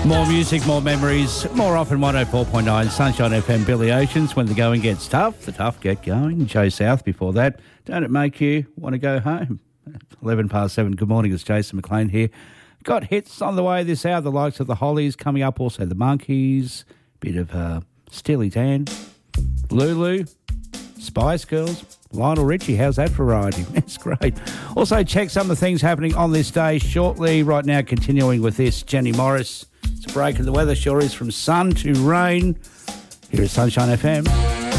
More music, more memories, more often 104.9 Sunshine FM, Billy Oceans. When the going gets tough, the tough get going. Joe South before that. Don't it make you want to go home? 11 past 7. Good morning, it's Jason McLean here. Got hits on the way this hour, the likes of the Hollies coming up, also the Monkeys, bit of Steely Dan, Lulu, Spice Girls, Lionel Richie. How's that variety? It's great. Also, check some of the things happening on this day shortly. Right now, continuing with this, Jenny Morris. It's a break in the weather, sure is, from sun to rain. Here is Sunshine FM.